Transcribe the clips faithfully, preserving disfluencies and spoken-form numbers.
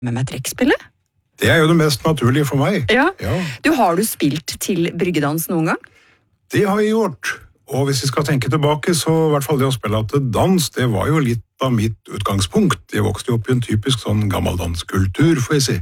Med meg trekkspillet? Det er jo det mest naturlige for meg. Ja. Ja. Du, har du spilt til bryggedans noen gang? Det har jeg gjort. Og hvis jeg skal tenke tilbake, så i hvert fall det å spille til dans, det var jo litt av mitt utgangspunkt. Jeg vokste jo opp i en typisk sånn gammeldanskultur, får jeg si.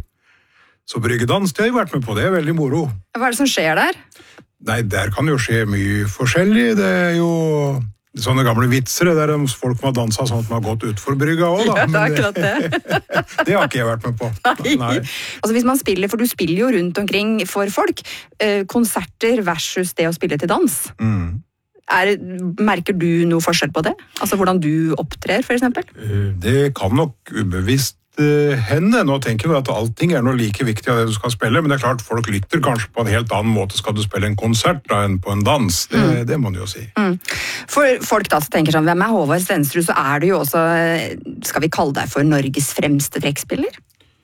Så bryggedans, det har jeg vært med på. Det er veldig moro. Hva er det som skjer der? Nei, der kan jo skje mye forskjellig. Det er jo sånne gamle vitser, der folk må danse sånn at man har gått utfor brygga også, da. Ja, det er akkurat det. Det har ikke jeg vært med på. Nei. Nei. Altså hvis man spiller, for du spiller jo rundt omkring for folk, eh, konserter versus det å spille til dans. Mm. Er, merker du noe forskjell på det? Altså hvordan du opptrer, for eksempel? Det kan nok ubevisst henne. Nå tenker jeg at allting er noe like viktig av det du skal spille, men det er klart folk lytter kanskje på en helt annen måte skal du spille en konsert da, enn på en dans. Det, mm. det må du jo si. Mm. For folk da som tenker sånn, hvem er Håvard Stensrud, så er du jo også, skal vi kalle deg for Norges fremste trekkspiller?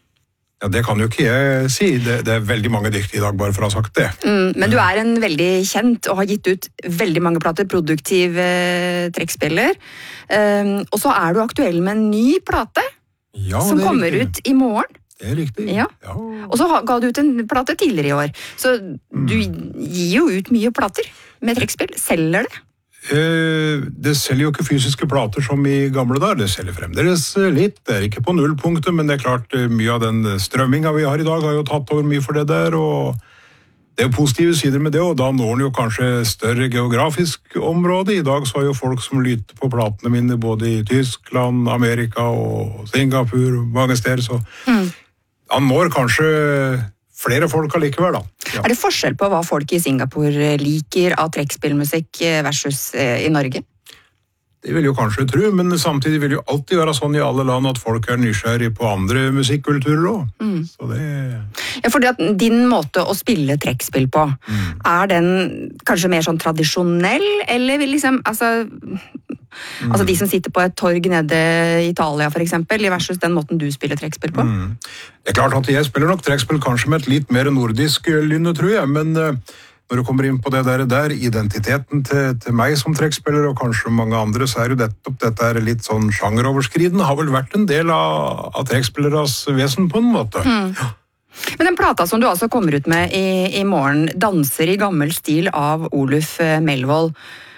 Ja, det kan jo ikke jeg si. Det, det er veldig mange dyktige i dag, bare for å ha sagt det. Mm, men du er en veldig kjent og har gitt ut veldig mange plater, produktiv eh, trekkspiller. Um, og så er du aktuell med en ny plate, ja, som kommer riktig. Ut i morgen. Det er riktig. Ja. Ja. Og så ga du ut en plate tidligere i år. Så mm. du gir jo ut mye plater med trekkspill. Selger det? Eh, det selger jo ikke fysiske plater som i gamle dager. Det selger fremdeles litt. Det er ikke på nullpunktet, men det er klart mye av den strømminga vi har i dag har jo tatt over mye for det der, og det er jo positive sider med det, og da når den jo kanskje større geografisk område. I dag så har jo folk som lytter på platene mine både i Tyskland, Amerika og Singapore, mange steder, så mm. han når kanskje flere folk allikevel, da. Ja. Er det forskjell på hva folk i Singapore liker av trekkspillmusikk versus i Norge? Det vil jo kanskje tro, men samtidig vil jo alltid være sånn i alle land at folk er nysgjerrig på andre musikkulturer også. Mm. Så det... Ja, fordi at din måte å spille trekkspill på, mm. er den kanskje mer sånn tradisjonell, eller vil liksom, altså, mm. altså de som sitter på et torg nede i Italia for eksempel, versus den måten du spiller trekkspill på? Mm. Det er klart at jeg spiller nok trekkspill kanskje med et litt mer nordisk lynne, tror jeg, men når du kommer inn på det der, der identiteten til, til meg som trekkspiller, og kanskje mange andre, så er jo dette, dette er litt sånn sjangeroverskridende, har vel vært en del av, av trekkspilleres vesen på en måte. Mm. Ja. Men den plata som du altså kommer ut med i, i morgen, Danser i gammel stil av Oluf Melvold,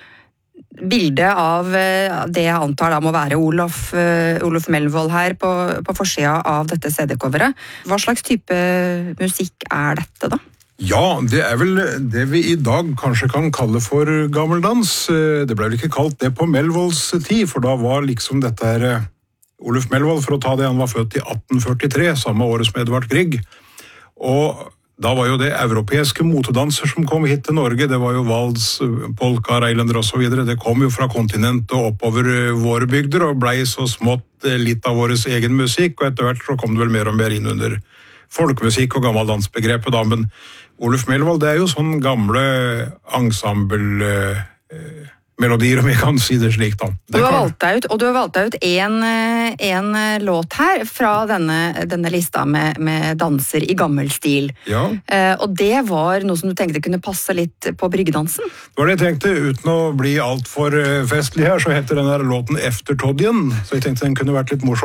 bildet av det jeg antar da må være Olof, Oluf Melvold her på, på forsida av dette C D-coveret. Hva slags type musikk er dette da? Ja, det er vel det vi i dag kanskje kan kalle for gammeldans. Det ble vel ikke kalt det på Melvolds tid, for da var liksom dette her Oluf Melvold, for å ta det, han var født i atten førtitre, samme året som Edvard Grieg. Og da var jo det europeiske motedanser som kom hit til Norge, det var jo vals, polka, reilander og så videre, det kom jo fra kontinentet og oppover våre bygder, og ble så smått litt av vår egen musikk, og etter hvert så kom det vel mer og mer inn under folkemusikk og gammeldansbegrepet da, men Oluf Melvold, det er jo sånn gamle ensemble eh, melodier, om jeg kan si det slik da. Det du har valgt deg ut, og du har valgt deg ut en, en låt her fra denne, denne lista med, med danser i gammel stil. Ja. Eh, og det var noe som du tenkte kunne passe litt på bryggedansen? Det var det jeg tenkte, uten å bli alt for festlig her, så heter den der låten Eftertodjen, så jeg tenkte den kunne vært litt morsom.